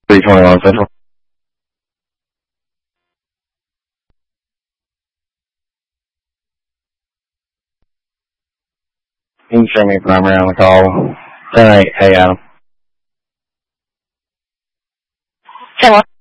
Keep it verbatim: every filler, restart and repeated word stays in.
three twenty-one Central. You can show me primary on the call. ten eight, hey Adam. ten one.